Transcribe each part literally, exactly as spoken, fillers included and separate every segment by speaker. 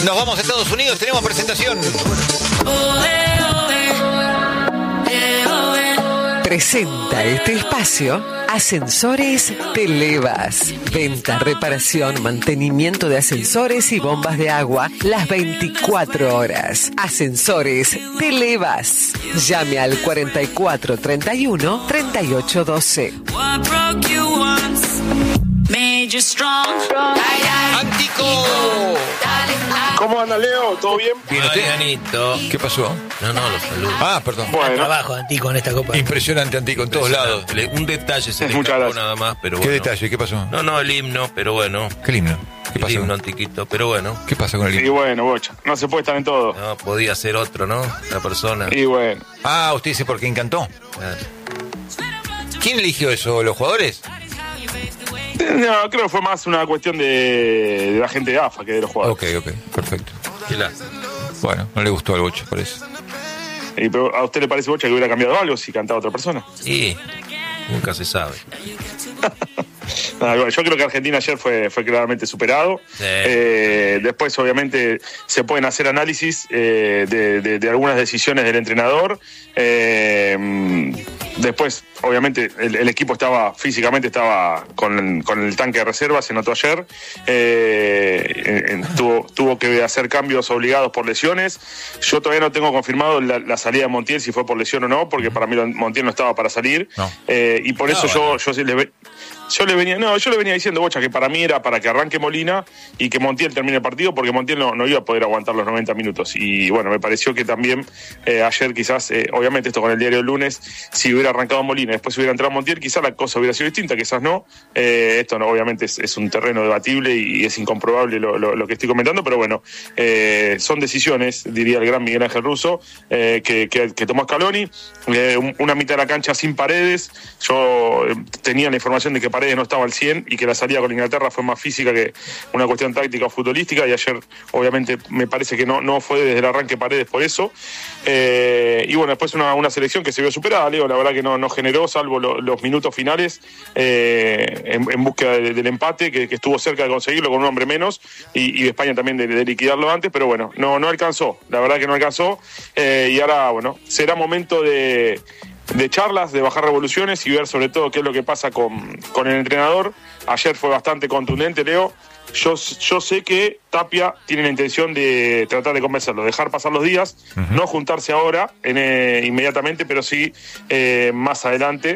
Speaker 1: Nos vamos a Estados Unidos, tenemos presentación.
Speaker 2: Presenta este espacio Ascensores Televas. Venta, reparación, mantenimiento de ascensores y bombas de agua las veinticuatro horas. Ascensores Televas. Llame al cuarenta y cuatro treinta y uno treinta y ocho doce.
Speaker 1: Antico.
Speaker 3: ¿Cómo anda, Leo? ¿Todo bien?
Speaker 1: Bien, ¿usted?
Speaker 4: Marianito.
Speaker 1: ¿Qué pasó?
Speaker 4: No, no, los saludo.
Speaker 1: Ah, perdón.
Speaker 3: Bueno,
Speaker 4: Trabajo, Antico, en esta copa.
Speaker 1: Impresionante, Antico, en todos lados.
Speaker 4: Le- Un detalle se le
Speaker 3: Muchas
Speaker 4: escapó
Speaker 3: gracias.
Speaker 4: nada más, pero
Speaker 1: ¿Qué
Speaker 4: bueno.
Speaker 1: detalle? ¿Qué pasó?
Speaker 4: No, no, el himno, pero bueno.
Speaker 1: ¿Qué himno? ¿Qué
Speaker 4: El
Speaker 1: pasó?
Speaker 4: himno, Antiquito, pero bueno.
Speaker 1: ¿Qué pasa con el
Speaker 3: y
Speaker 1: himno?
Speaker 3: bueno, bocha. No se puede estar en todo.
Speaker 4: No, podía ser otro, ¿no? La persona.
Speaker 3: Y bueno.
Speaker 1: Ah, usted dice porque encantó.
Speaker 4: Claro.
Speaker 1: ¿Quién eligió eso? ¿Los jugadores?
Speaker 3: No, creo que fue más una cuestión de, de la gente de A F A que de los jugadores.
Speaker 1: Ok, ok, perfecto.
Speaker 4: ¿Qué la?
Speaker 1: Bueno, no le gustó al Boche, por eso.
Speaker 3: Y, pero, ¿a usted le parece, bocha, que hubiera cambiado algo si cantaba otra persona?
Speaker 4: Sí, nunca se sabe.
Speaker 3: Nada, igual, yo creo que Argentina ayer fue, fue claramente superado.
Speaker 4: Sí.
Speaker 3: Eh, después, obviamente, se pueden hacer análisis eh, de, de, de algunas decisiones del entrenador. Eh, después, obviamente, el, el equipo estaba físicamente estaba con, con el tanque de reserva, se notó ayer. Eh, en- en- tuvo, tuvo que hacer cambios obligados por lesiones. Yo todavía no tengo confirmado la, la salida de Montiel, si fue por lesión o no, porque para mí Montiel no estaba para salir.
Speaker 1: No.
Speaker 3: Eh, y por
Speaker 4: No,
Speaker 3: eso yo,
Speaker 4: bueno.
Speaker 3: yo sí le ve- Yo le venía, no, yo le venía diciendo, Bocha, que para mí era para que arranque Molina y que Montiel termine el partido, porque Montiel no, no iba a poder aguantar los noventa minutos. Y bueno, me pareció que también eh, ayer quizás, eh, obviamente esto con el diario del lunes, si hubiera arrancado Molina y después hubiera entrado Montiel, quizás la cosa hubiera sido distinta, quizás no. Eh, esto no, obviamente es, es un terreno debatible y es incomprobable lo, lo, lo que estoy comentando, pero bueno, eh, son decisiones, diría el gran Miguel Ángel Russo, eh, que, que, que tomó Scaloni. Eh, un- una mitad de la cancha sin Paredes. Yo eh, tenía la información de que Paredes no estaba al cien y que la salida con Inglaterra fue más física que una cuestión táctica o futbolística, y ayer obviamente me parece que no, no fue desde el arranque Paredes por eso. Eh, y bueno, después una, una selección que se vio superada, Leo, la verdad que no, no generó, salvo lo- los minutos finales, eh, en, en búsqueda de- del empate, que, que estuvo cerca de conseguirlo con un hombre menos, y, y España también de, de liquidarlo antes, pero bueno, no, no alcanzó, la verdad que no alcanzó. Eh, y ahora, bueno, será momento de de charlas, de bajar revoluciones y ver sobre todo qué es lo que pasa con, con el entrenador. Ayer fue bastante contundente, Leo. Yo, yo sé que Tapia tiene la intención de tratar de convencerlo, dejar pasar los días, uh-huh. no juntarse ahora en, eh, inmediatamente, pero sí eh, más adelante.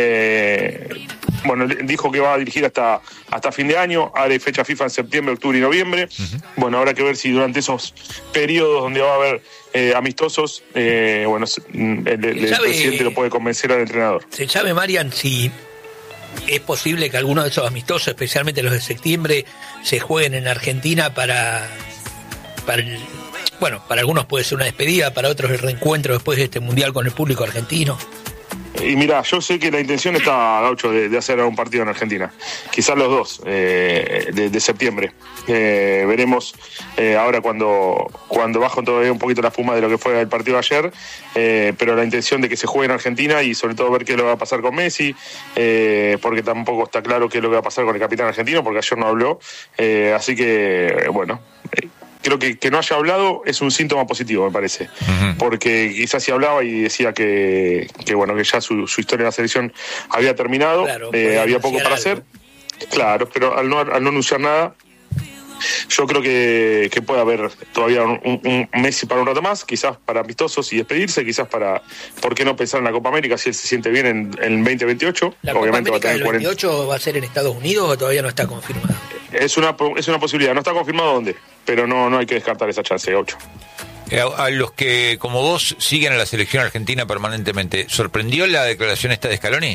Speaker 3: Eh, bueno, dijo que va a dirigir hasta, hasta fin de año, hay fecha FIFA en septiembre, octubre y noviembre. Uh-huh. Bueno, habrá que ver si durante esos periodos donde va a haber eh, amistosos, eh, bueno, el, el, el presidente lo puede convencer al entrenador.
Speaker 5: ¿Se sabe, Marian, si es posible que algunos de esos amistosos, especialmente los de septiembre, se jueguen en Argentina para, para el, bueno, para algunos puede ser una despedida, para otros el reencuentro después de este mundial con el público argentino?
Speaker 3: Y mira, yo sé que la intención está, Gaucho, de, de hacer un partido en Argentina. Quizás los dos, eh, de, de septiembre. Eh, veremos eh, ahora cuando, cuando bajan todavía un poquito la espuma de lo que fue el partido de ayer. Eh, pero la intención de que se juegue en Argentina y sobre todo ver qué es lo que va a pasar con Messi, eh, porque tampoco está claro qué es lo que va a pasar con el capitán argentino, porque ayer no habló. Eh, así que, bueno... Eh, Creo que que no haya hablado es un síntoma positivo, me parece. Uh-huh. Porque quizás si hablaba y decía que, que bueno, que ya su, su historia en la selección había terminado, claro, eh, había poco para algo. hacer. Claro, pero al no, al no anunciar nada, yo creo que, que puede haber todavía un, un, un Messi para un rato más, quizás para amistosos y despedirse, quizás para, ¿por qué no pensar en la Copa América si él se siente bien en el veinte veintiocho?
Speaker 5: ¿La
Speaker 3: Obviamente
Speaker 5: Copa América
Speaker 3: va a tener
Speaker 5: del veintiocho va a ser en Estados Unidos o todavía no está confirmado?
Speaker 3: Es una, es una posibilidad, no está confirmado dónde, pero no, no hay que descartar esa chance, Gaucho.
Speaker 1: A, a los que, como vos, siguen a la selección argentina permanentemente, ¿sorprendió la declaración esta de Scaloni?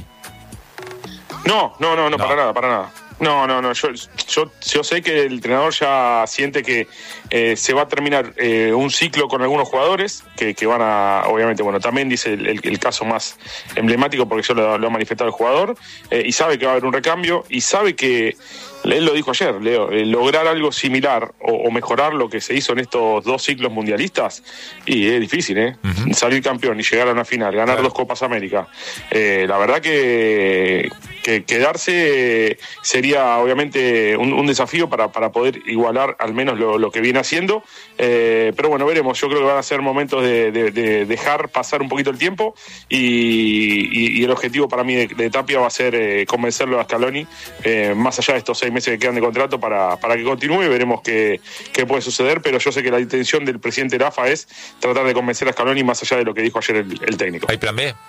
Speaker 3: No, no, no, no, no. para nada, para nada. No, no, no, yo, yo, yo sé que el entrenador ya siente que eh, se va a terminar eh, un ciclo con algunos jugadores que, que van a, obviamente, bueno, también dice el, el, el caso más emblemático porque yo lo, lo ha manifestado el jugador, eh, y sabe que va a haber un recambio y sabe que él lo dijo ayer, Leo, eh, lograr algo similar o, o mejorar lo que se hizo en estos dos ciclos mundialistas, y es difícil, ¿eh? Uh-huh. Salir campeón y llegar a una final, ganar claro. dos Copas América. Eh, la verdad que, que quedarse sería obviamente un, un desafío para, para poder igualar al menos lo, lo que viene haciendo, eh, pero bueno, veremos. Yo creo que van a ser momentos de, de, de dejar pasar un poquito el tiempo y, y, y el objetivo para mí de, de Tapia va a ser eh, convencerlo a Scaloni, eh, más allá de estos seis meses que quedan de contrato, para, para que continúe. Veremos qué, qué puede suceder, pero yo sé que la intención del presidente de la A F A es tratar de convencer a Scaloni más allá de lo que dijo ayer el, el técnico.
Speaker 1: ¿Hay plan B?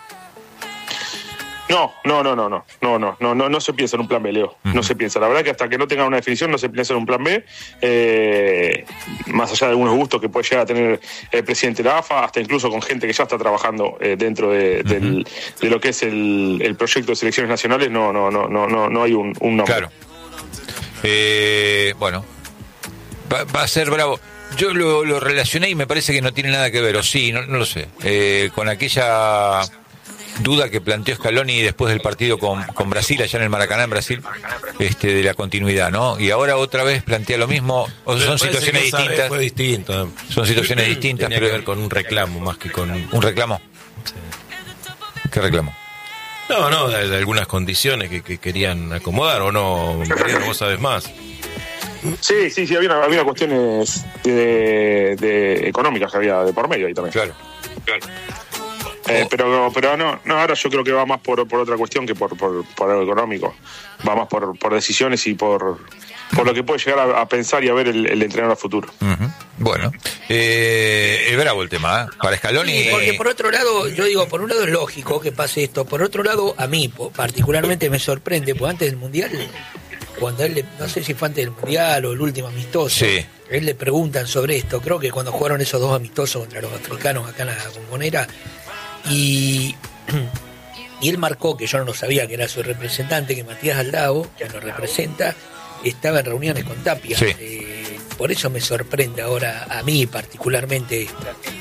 Speaker 3: No, no, no, no, no, no, no, no, no, no se piensa en un plan B, Leo. Uh-huh. No se piensa. La verdad que hasta que no tenga una definición no se piensa en un plan B. Eh, más allá de algunos gustos que puede llegar a tener el presidente de la A F A, hasta incluso con gente que ya está trabajando eh, dentro de, uh-huh. del, de lo que es el, el proyecto de selecciones nacionales, no, no, no, no, no, no hay un, un nombre.
Speaker 1: Claro. Eh, bueno, va, va a ser bravo. Yo lo, lo relacioné y me parece que no tiene nada que ver, o sí, no, no lo sé, eh, con aquella duda que planteó Scaloni después del partido con, con Brasil, allá en el Maracaná, en Brasil, este, de la continuidad, ¿no? Y ahora otra vez plantea lo mismo, o son situaciones distintas.
Speaker 4: Fue distinto.
Speaker 1: Son situaciones distintas.
Speaker 4: Tenía pero que ver con un reclamo más que con...
Speaker 1: ¿Un reclamo?
Speaker 4: Sí.
Speaker 1: ¿Qué reclamo?
Speaker 4: No, no, de, de algunas condiciones que, que querían acomodar, o no, Mariano, vos sabés más.
Speaker 3: Sí, sí, sí, había, una, había cuestiones de, de económicas que había de por medio ahí también.
Speaker 1: Claro, claro.
Speaker 3: Eh, pero pero no, no, ahora yo creo que va más por, por otra cuestión que por, por, por algo económico. Va más por, por decisiones y por, por lo que puede llegar a, a pensar y a ver el, el entrenador a futuro.
Speaker 1: Uh-huh. Bueno, eh, es bravo el tema, ¿eh? Para Scaloni.
Speaker 5: Sí, porque por otro lado, yo digo, por un lado es lógico que pase esto, por otro lado, a mí particularmente me sorprende, porque antes del Mundial, cuando él, le, no sé si fue antes del Mundial o el último amistoso,
Speaker 1: sí.
Speaker 5: él le preguntan sobre esto, creo que cuando jugaron esos dos amistosos contra los africanos acá en la Bombonera, y, y él marcó, que yo no lo sabía, que era su representante, que Matías Aldao, que nos representa, estaba en reuniones con Tapia.
Speaker 1: Sí.
Speaker 5: Eh, por eso me sorprende ahora, a mí particularmente esto.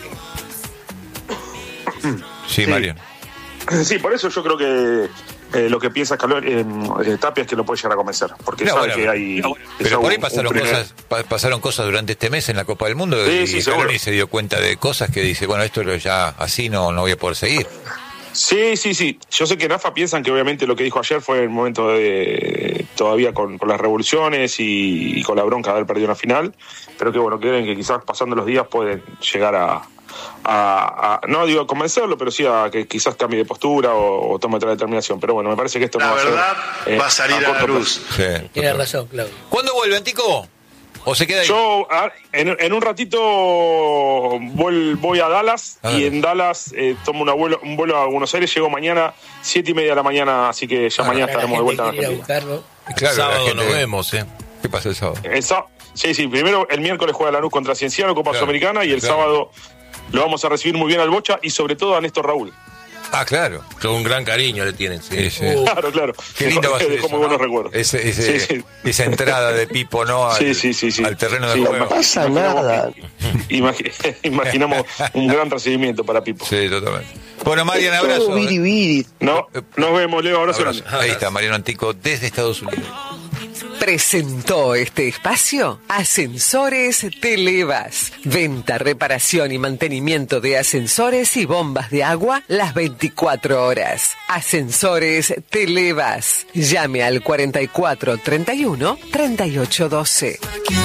Speaker 1: Sí, sí. Mariano.
Speaker 3: Sí, por eso yo creo que eh, lo que piensa Scaloni, eh, eh, Tapia es que lo puede llegar a convencer, porque no, sabe bueno, que hay...
Speaker 1: No, pero por ahí pasaron cosas pasaron cosas durante este mes en la Copa del Mundo, sí, y sí, Scaloni se dio cuenta de cosas que dice, bueno, esto ya así no, no voy a poder seguir.
Speaker 3: Sí, sí, sí. Yo sé que en A F A piensan que obviamente lo que dijo ayer fue el momento de todavía con, con las revoluciones y, y con la bronca de haber perdido una final, pero que bueno, creen que quizás pasando los días pueden llegar a... A, a, no digo a convencerlo, pero sí a que quizás cambie de postura o, o tome otra determinación. Pero bueno, me parece que esto
Speaker 6: la
Speaker 3: no
Speaker 6: verdad
Speaker 3: va a ser,
Speaker 6: va a salir a, a la luz.
Speaker 1: Sí,
Speaker 5: tiene razón, Claudio.
Speaker 1: ¿Cuándo vuelve, Antico? ¿O se queda ahí?
Speaker 3: Yo a, en, en un ratito voy, voy a Dallas ah, y en Dallas eh, tomo un vuelo, un vuelo a Buenos Aires. Llego mañana siete y media de la mañana, así que ya ah, mañana estaremos de vuelta en Argentina.
Speaker 4: Claro,
Speaker 1: el sábado
Speaker 4: gente... nos vemos, ¿eh?
Speaker 1: ¿Qué pasa el sábado?
Speaker 3: El sábado sí, sí. Primero el miércoles juega Lanús contra Cienciano, Copa
Speaker 1: claro,
Speaker 3: Sudamericana, y el
Speaker 1: claro.
Speaker 3: sábado lo vamos a recibir muy bien al Bocha y sobre todo a Néstor Raúl.
Speaker 1: Ah, claro.
Speaker 4: Con un gran cariño le tienen, sí.
Speaker 1: sí, sí.
Speaker 3: Uh, claro, claro.
Speaker 1: Qué lindo va a ser
Speaker 3: eso, como
Speaker 1: ¿no?
Speaker 3: buenos recuerdos.
Speaker 1: Ese, ese, sí, sí. Esa entrada de Pipo, ¿no? Al,
Speaker 3: sí, sí, sí, sí.
Speaker 1: al terreno de
Speaker 3: sí,
Speaker 1: juego.
Speaker 3: No pasa nada. Imagi- imaginamos un gran recibimiento para Pipo.
Speaker 1: Sí, totalmente. Bueno, Mariano, abrazo.
Speaker 6: Viri, viri.
Speaker 3: No, nos vemos, Leo. Abrazo.
Speaker 1: abrazo. Ahí está, Mariano Antico, desde Estados Unidos.
Speaker 2: Presentó este espacio Ascensores Televas. Venta, reparación y mantenimiento de ascensores y bombas de agua las veinticuatro horas. Ascensores Televas. Llame al cuarenta y cuatro treinta y uno treinta y ocho doce.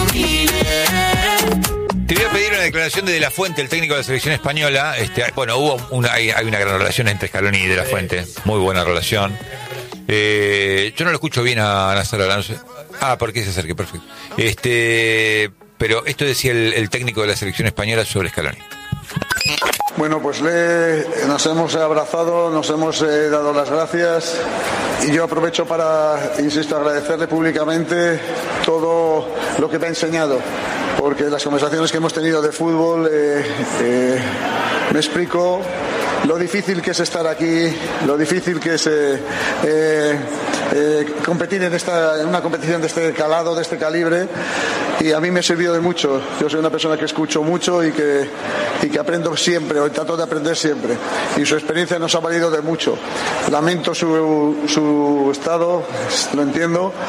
Speaker 1: Te voy a pedir una declaración de De La Fuente, el técnico de la selección española. Este, bueno, hubo una, hay, hay una gran relación entre Scaloni y De La Fuente. Muy buena relación. Eh, yo no lo escucho bien a Nazar Alonso. Ah, porque se acerque, perfecto. Este, pero esto decía el, el técnico de la selección española sobre Scaloni.
Speaker 7: Bueno, pues le, nos hemos abrazado, nos hemos eh, dado las gracias y yo aprovecho para, insisto, agradecerle públicamente todo lo que me ha enseñado, porque las conversaciones que hemos tenido de fútbol eh, eh, me explico lo difícil que es estar aquí, lo difícil que es eh, eh, eh, competir en, esta, en una competición de este calado, de este calibre, y a mí me ha servido de mucho. Yo soy una persona que escucho mucho y que, y que aprendo siempre, o trato de aprender siempre, y su experiencia nos ha valido de mucho. Lamento su, su estado, lo entiendo,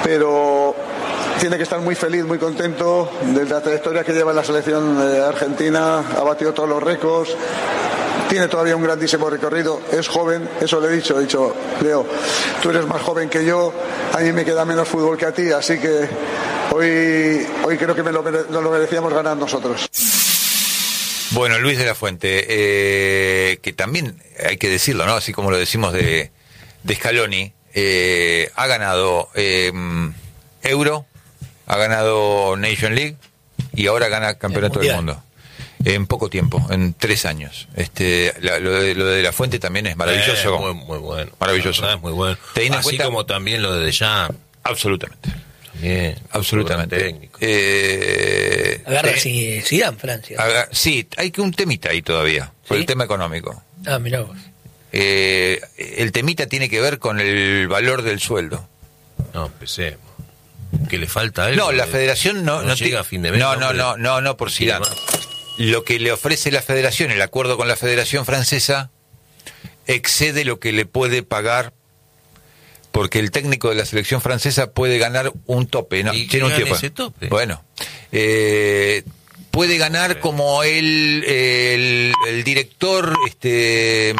Speaker 7: pero tiene que estar muy feliz, muy contento de la trayectoria que lleva en la selección eh, argentina. Ha batido todos los récords, tiene todavía un grandísimo recorrido, es joven, eso le he dicho, he dicho, Leo, tú eres más joven que yo, a mí me queda menos fútbol que a ti, así que hoy, hoy creo que me lo, mere- nos lo merecíamos ganar nosotros.
Speaker 1: Bueno, Luis de la Fuente, eh, que también hay que decirlo, ¿no? Así como lo decimos de, de Scaloni, eh, ha ganado eh, Euro, ha ganado Nation League y ahora gana Campeonato del Mundo. En poco tiempo, en tres años. Este, la, lo, de, lo de la Fuente también es maravilloso.
Speaker 4: Eh, muy, muy bueno.
Speaker 1: Maravilloso.
Speaker 4: La verdad es muy bueno.
Speaker 1: Teniendo en
Speaker 4: Así
Speaker 1: cuenta-
Speaker 4: como también lo de Deschamps.
Speaker 1: Absolutamente.
Speaker 4: También.
Speaker 1: Absolutamente.
Speaker 4: Técnico.
Speaker 1: Eh,
Speaker 5: Agarra
Speaker 1: eh,
Speaker 5: si Zidane, Francia.
Speaker 1: haga- sí, hay que un temita ahí todavía, por
Speaker 5: ¿Sí?
Speaker 1: el tema económico.
Speaker 5: Ah, mirá vos.
Speaker 1: Eh, el temita tiene que ver con el valor del sueldo.
Speaker 4: No, empecemos. Que le falta algo.
Speaker 1: No, la
Speaker 4: eh,
Speaker 1: federación no,
Speaker 4: no
Speaker 1: no
Speaker 4: llega
Speaker 1: ti-
Speaker 4: a fin de mes,
Speaker 1: No, no,
Speaker 4: hombre.
Speaker 1: no, no, no por Zidane. Lo que le ofrece la federación, el acuerdo con la federación francesa, excede lo que le puede pagar, porque el técnico de la selección francesa puede ganar un tope, ¿no?
Speaker 4: ¿Y
Speaker 1: Tiene un
Speaker 4: gana
Speaker 1: tiempo.
Speaker 4: ese tope?
Speaker 1: Bueno, eh, puede ganar como el, el, el director, este,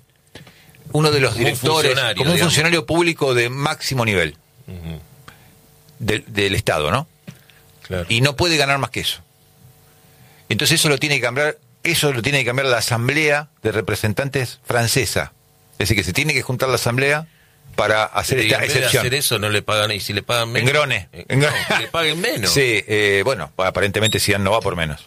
Speaker 1: uno de los
Speaker 4: Como un
Speaker 1: directores,
Speaker 4: funcionario,
Speaker 1: como un
Speaker 4: digamos.
Speaker 1: funcionario público de máximo nivel
Speaker 4: Ujú,
Speaker 1: del, del Estado, ¿no?
Speaker 4: claro.
Speaker 1: Y no puede ganar más que eso. Entonces eso lo tiene que cambiar, eso lo tiene que cambiar la Asamblea de Representantes francesa. Es decir, que se tiene que juntar la Asamblea para hacer
Speaker 4: Y en
Speaker 1: esta
Speaker 4: vez de
Speaker 1: excepción.
Speaker 4: hacer eso no le pagan, y si le pagan menos.
Speaker 1: En Grone.
Speaker 4: eh,
Speaker 1: En
Speaker 4: no,
Speaker 1: Grone.
Speaker 4: que le paguen menos.
Speaker 1: Sí, eh, bueno, aparentemente Zidane no va por menos.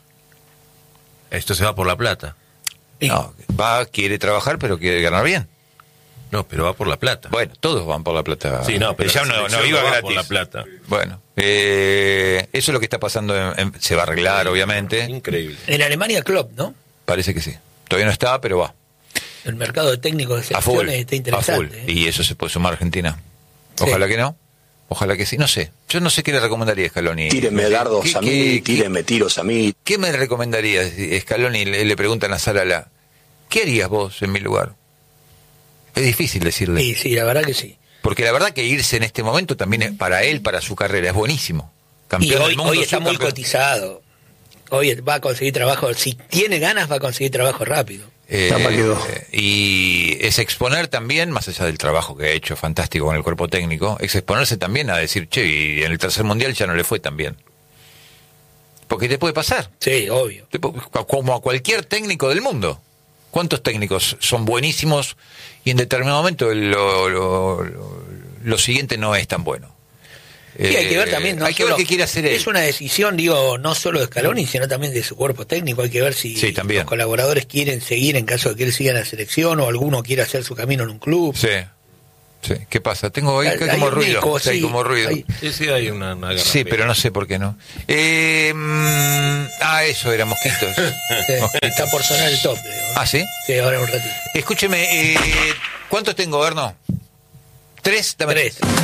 Speaker 4: Esto se va por la plata.
Speaker 5: Sí.
Speaker 1: No, va, quiere trabajar, pero quiere ganar bien.
Speaker 4: No, pero va por la plata.
Speaker 1: Bueno, todos van por la plata.
Speaker 4: Sí, no, pero
Speaker 1: ya
Speaker 4: la
Speaker 1: no, no
Speaker 4: selección
Speaker 1: iba
Speaker 4: no va
Speaker 1: gratis.
Speaker 4: por la plata.
Speaker 1: Bueno, eh, eso es lo que está pasando. En- en- se va a arreglar, obviamente.
Speaker 4: Increíble.
Speaker 5: En Alemania, Klopp, ¿no?
Speaker 1: Parece que sí. Todavía no está, pero va.
Speaker 5: El mercado de técnicos de
Speaker 1: A full.
Speaker 5: selecciones está
Speaker 1: A full.
Speaker 5: interesante. ¿eh?
Speaker 1: Y eso se puede sumar a Argentina. Ojalá
Speaker 5: Sí.
Speaker 1: que no. Ojalá que sí. No sé. Yo no sé qué le recomendaría a Scaloni.
Speaker 6: Tírenme
Speaker 1: No sé.
Speaker 6: dardos
Speaker 1: ¿Qué-
Speaker 6: a mí,
Speaker 1: qué-
Speaker 6: tírenme tiros a mí.
Speaker 1: ¿Qué me recomendaría? Scaloni le, le preguntan a Sarala, ¿qué harías vos en mi lugar? Es difícil decirle.
Speaker 5: Sí, sí, la verdad que sí.
Speaker 1: Porque la verdad que irse en este momento también es, para él, para su carrera, es buenísimo.
Speaker 5: Y
Speaker 1: Campeón
Speaker 5: hoy,
Speaker 1: del mundo,
Speaker 5: hoy está muy
Speaker 1: subcampeón.
Speaker 5: cotizado. Hoy va a conseguir trabajo. Si tiene ganas, va a conseguir trabajo rápido.
Speaker 1: Eh,
Speaker 7: Tapa quedó.
Speaker 1: eh, y es exponer también, más allá del trabajo que ha hecho fantástico con el cuerpo técnico, es exponerse también a decir, che, y en el tercer mundial ya no le fue tan bien. Porque te puede pasar,
Speaker 5: Sí, obvio.
Speaker 1: te pu- como a cualquier técnico del mundo. ¿Cuántos técnicos son buenísimos y en determinado momento lo, lo, lo, lo siguiente no es tan bueno?
Speaker 5: Sí, hay que ver
Speaker 1: Eh,
Speaker 5: también. No
Speaker 1: hay que
Speaker 5: solo-
Speaker 1: ver qué quiere hacer él.
Speaker 5: Es una decisión, digo, no solo de Scaloni, sino también de su cuerpo técnico. Hay que ver si
Speaker 1: Sí, también.
Speaker 5: los colaboradores quieren seguir en caso de que él siga en la selección o alguno quiera hacer su camino en un club.
Speaker 1: Sí, sí. ¿Qué pasa? Tengo ahí
Speaker 5: Hay-
Speaker 1: hay
Speaker 5: hay
Speaker 1: como
Speaker 5: un
Speaker 1: ruido.
Speaker 5: eco,
Speaker 1: Sí, hay
Speaker 5: sí,
Speaker 1: como ruido.
Speaker 5: hay-
Speaker 4: Sí, sí, hay una, una guerra
Speaker 1: Sí,
Speaker 4: fría.
Speaker 1: pero no sé por qué no. Eh, mm, ah, eso era mosquitos.
Speaker 5: Sí, está por sonar el top. digo.
Speaker 1: Ah, ¿sí?
Speaker 5: Sí, ahora un ratito.
Speaker 1: Escúcheme, eh, ¿cuántos tengo, Berno? ¿Tres? Dame
Speaker 5: Tres.